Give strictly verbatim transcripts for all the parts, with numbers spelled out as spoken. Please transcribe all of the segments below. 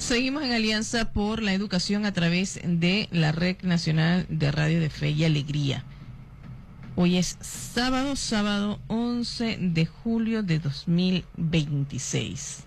Seguimos en Alianza por la Educación a través de la Red Nacional de Radio de Fe y Alegría. Hoy es sábado, sábado once de julio de dos mil veintiséis.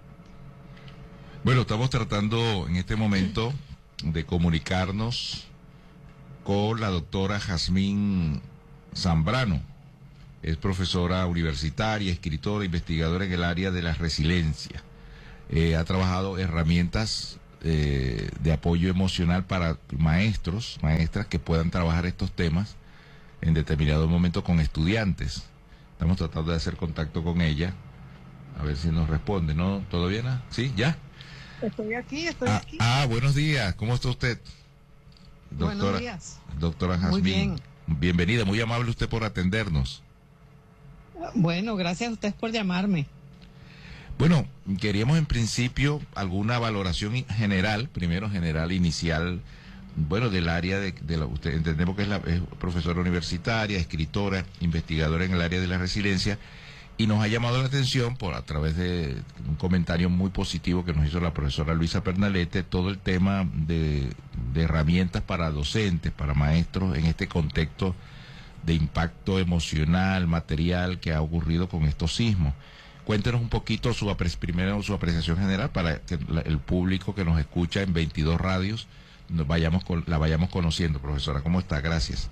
Bueno, estamos tratando en este momento de comunicarnos con la doctora Jazmín Zambrano. Es profesora universitaria, escritora, investigadora en el área de la resiliencia. Eh, ha trabajado herramientas eh, de apoyo emocional para maestros, maestras que puedan trabajar estos temas en determinado momento con estudiantes. Estamos tratando de hacer contacto con ella, a ver si nos responde, ¿no? ¿Todo bien? ¿Sí? ¿Ya? Estoy aquí, estoy ah, aquí. Ah, buenos días, ¿cómo está usted? Doctora, buenos días. Doctora Jazmín. Muy bien. Bienvenida, muy amable usted por atendernos. Bueno, gracias a ustedes por llamarme. Bueno, queríamos en principio alguna valoración general, primero general, inicial, bueno, del área de, de la, usted entendemos que es, la, es profesora universitaria, escritora, investigadora en el área de la resiliencia, y nos ha llamado la atención por a través de un comentario muy positivo que nos hizo la profesora Luisa Pernalete, todo el tema de, de herramientas para docentes, para maestros en este contexto de impacto emocional, material que ha ocurrido con estos sismos. Cuéntenos un poquito su apre primero su apreciación general para que la, el público que nos escucha en veintidós radios nos vayamos con, la vayamos conociendo. Profesora, ¿cómo está? Gracias.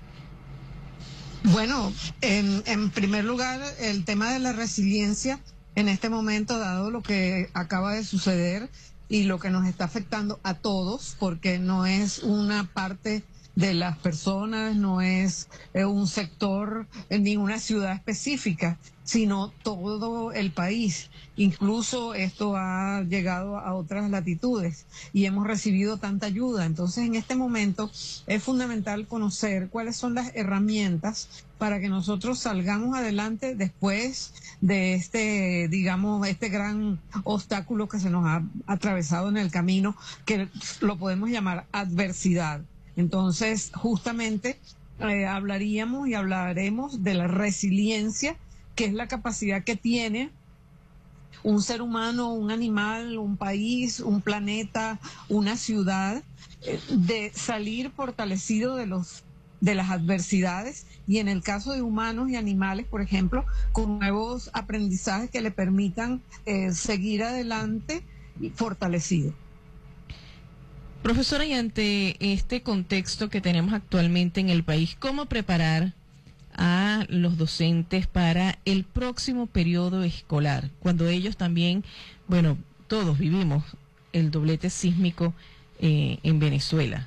Bueno, en, en primer lugar, el tema de la resiliencia en este momento, dado lo que acaba de suceder y lo que nos está afectando a todos, porque no es una parte de las personas, no es eh, un sector en ninguna ciudad específica, sino todo el país. Incluso esto ha llegado a otras latitudes y hemos recibido tanta ayuda. Entonces, en este momento es fundamental conocer cuáles son las herramientas para que nosotros salgamos adelante después de este, digamos, este gran obstáculo que se nos ha atravesado en el camino, que lo podemos llamar adversidad. Entonces, justamente eh, hablaríamos y hablaremos de la resiliencia, que es la capacidad que tiene un ser humano, un animal, un país, un planeta, una ciudad, eh, de salir fortalecido de los de las adversidades, y en el caso de humanos y animales, por ejemplo, con nuevos aprendizajes que le permitan eh, seguir adelante fortalecido. Profesora, y ante este contexto que tenemos actualmente en el país, ¿cómo preparar a los docentes para el próximo periodo escolar, cuando ellos también, bueno, todos vivimos el doblete sísmico eh, en Venezuela?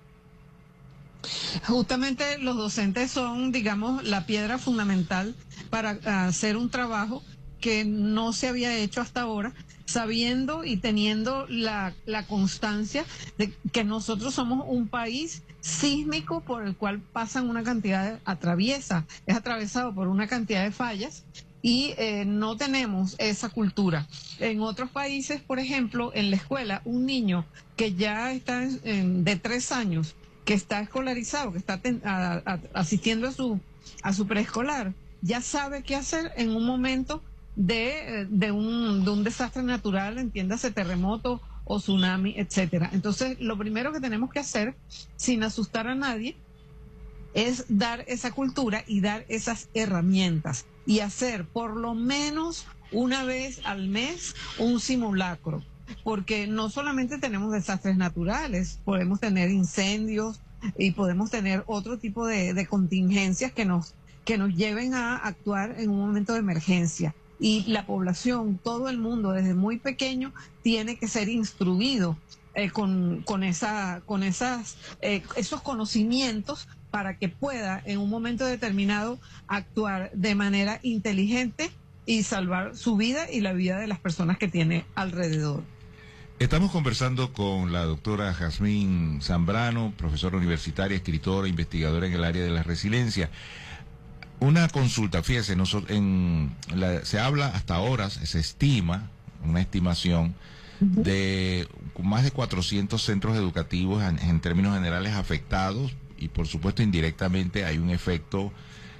Justamente los docentes son, digamos, la piedra fundamental para hacer un trabajo que no se había hecho hasta ahora, sabiendo y teniendo la, la constancia de que nosotros somos un país sísmico por el cual pasan una cantidad de, atraviesa, es atravesado por una cantidad de fallas, y eh, no tenemos esa cultura. En otros países, por ejemplo, en la escuela, un niño que ya está en, en, de tres años, que está escolarizado, que está ten, a, a, asistiendo a su, a su preescolar, ya sabe qué hacer en un momento de, de, un, de un desastre natural, entiéndase terremoto o tsunami, etcétera. Entonces, lo primero que tenemos que hacer, sin asustar a nadie, es dar esa cultura y dar esas herramientas y hacer por lo menos una vez al mes un simulacro, porque no solamente tenemos desastres naturales, podemos tener incendios y podemos tener otro tipo de, de contingencias que nos, que nos lleven a actuar en un momento de emergencia. Y la población, todo el mundo, desde muy pequeño, tiene que ser instruido eh, con, con, esa, con esas, eh, esos conocimientos para que pueda en un momento determinado actuar de manera inteligente y salvar su vida y la vida de las personas que tiene alrededor. Estamos conversando con la doctora Jazmín Zambrano, profesora universitaria, escritora, investigadora en el área de la resiliencia. Una consulta, fíjese, nosotros en la, se habla hasta ahora, se estima, una estimación uh-huh. de más de cuatrocientos centros educativos en, en términos generales afectados, y por supuesto indirectamente hay un efecto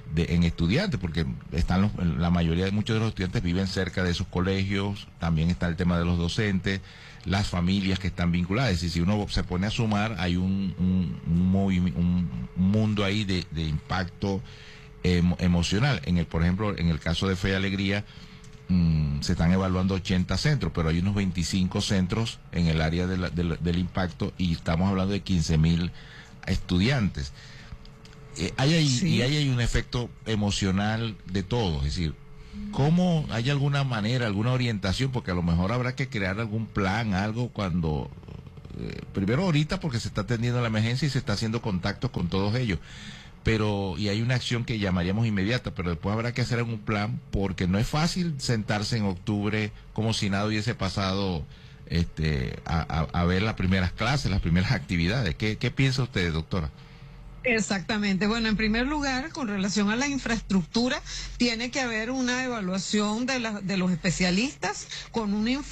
de, en estudiantes, porque están los, la mayoría de muchos de los estudiantes viven cerca de esos colegios, también está el tema de los docentes, las familias que están vinculadas, y si uno se pone a sumar, hay un, un, un, movimiento, un mundo ahí de, de impacto emo, emocional. En el, por ejemplo, en el caso de Fe y Alegría, mmm, se están evaluando ochenta centros, pero hay unos veinticinco centros en el área de la, de, del impacto, y estamos hablando de quince mil estudiantes. Eh, hay ahí, sí. Y ahí hay un efecto emocional de todo, es decir, ¿cómo hay alguna manera, alguna orientación? Porque a lo mejor habrá que crear algún plan, algo cuando, eh, primero ahorita porque se está atendiendo la emergencia y se está haciendo contactos con todos ellos, pero, y hay una acción que llamaríamos inmediata, pero después habrá que hacer algún plan, porque no es fácil sentarse en octubre como si nada hubiese pasado, este, a, a, a ver las primeras clases, las primeras actividades. ¿Qué, qué piensa usted, doctora? Exactamente. Bueno, en primer lugar, con relación a la infraestructura, tiene que haber una evaluación de, la, de los especialistas con un